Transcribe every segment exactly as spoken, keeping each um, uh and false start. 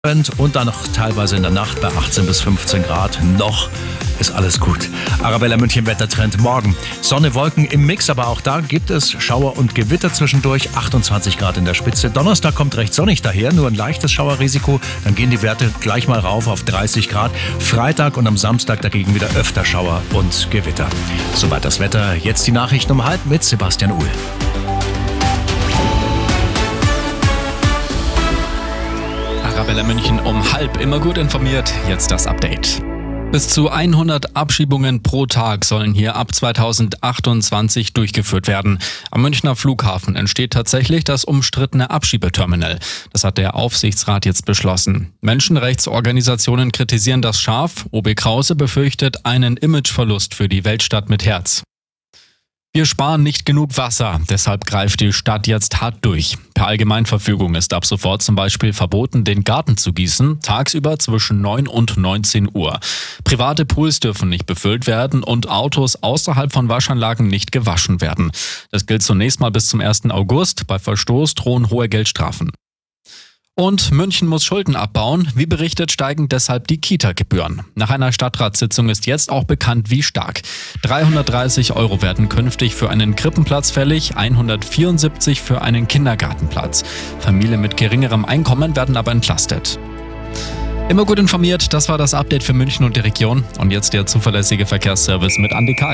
Und dann noch teilweise in der Nacht bei achtzehn bis fünfzehn Grad. Noch ist alles gut. Arabella München Wettertrend morgen. Sonne, Wolken im Mix, aber auch da gibt es Schauer und Gewitter zwischendurch. achtundzwanzig Grad in der Spitze. Donnerstag kommt recht sonnig daher, nur ein leichtes Schauerrisiko. Dann gehen die Werte gleich mal rauf auf dreißig Grad. Freitag und am Samstag dagegen wieder öfter Schauer und Gewitter. Soweit das Wetter. Jetzt die Nachrichten um halb mit Sebastian Uhl. Arabella München um halb, immer gut informiert. Jetzt das Update. Bis zu hundert Abschiebungen pro Tag sollen hier ab zweitausendachtundzwanzig durchgeführt werden. Am Münchner Flughafen entsteht tatsächlich das umstrittene Abschiebeterminal. Das hat der Aufsichtsrat jetzt beschlossen. Menschenrechtsorganisationen kritisieren das scharf. O B Krause befürchtet einen Imageverlust für die Weltstadt mit Herz. Wir sparen nicht genug Wasser, deshalb greift die Stadt jetzt hart durch. Per Allgemeinverfügung ist ab sofort zum Beispiel verboten, den Garten zu gießen, tagsüber zwischen neun und neunzehn Uhr. Private Pools dürfen nicht befüllt werden und Autos außerhalb von Waschanlagen nicht gewaschen werden. Das gilt zunächst mal bis zum ersten August. Bei Verstoß drohen hohe Geldstrafen. Und München muss Schulden abbauen. Wie berichtet, steigen deshalb die Kita-Gebühren. Nach einer Stadtratssitzung ist jetzt auch bekannt, wie stark. dreihundertdreißig Euro werden künftig für einen Krippenplatz fällig, hundertvierundsiebzig für einen Kindergartenplatz. Familien mit geringerem Einkommen werden aber entlastet. Immer gut informiert, das war das Update für München und die Region. Und jetzt der zuverlässige Verkehrsservice mit Andi Karg.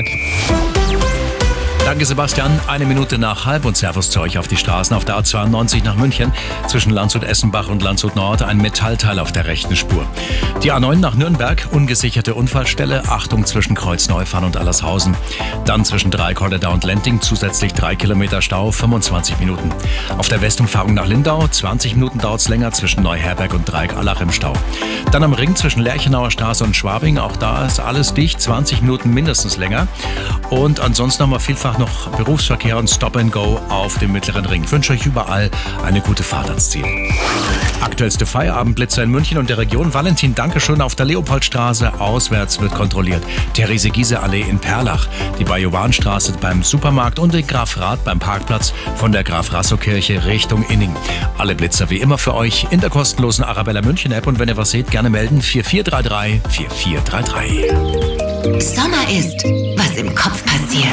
Danke Sebastian. Eine Minute nach halb und Servus zu euch auf die Straßen. Auf der A zweiundneunzig nach München zwischen Landshut-Essenbach und Landshut Nord ein Metallteil auf der rechten Spur. Die A neun nach Nürnberg, ungesicherte Unfallstelle, Achtung zwischen Kreuzneufahren und Allershausen. Dann zwischen Dreikorneder und Lenting zusätzlich drei Kilometer Stau, fünfundzwanzig Minuten. Auf der Westumfahrung nach Lindau, zwanzig Minuten dauert es länger zwischen Neuherberg und Dreieck-Allach im Stau. Dann am Ring zwischen Lerchenauer Straße und Schwabing, auch da ist alles dicht, zwanzig Minuten mindestens länger. Und ansonsten haben wir vielfach noch Berufsverkehr und Stop-and-Go auf dem Mittleren Ring. Ich wünsche euch überall eine gute Fahrt ans Ziel. Aktuellste Feierabendblitzer in München und der Region. Valentin, Dankeschön. Auf der Leopoldstraße auswärts wird kontrolliert. Therese-Giese-Allee in Perlach, die Bajowanstraße beim Supermarkt und in Graf Rath beim Parkplatz von der Graf-Rassow-Kirche Richtung Inning. Alle Blitzer wie immer für euch in der kostenlosen Arabella München App und wenn ihr was seht, gerne melden vier vier drei drei vier vier drei drei. Sommer ist, was im Kopf passiert.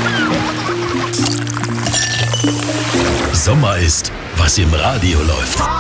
Sommer ist, was im Radio läuft.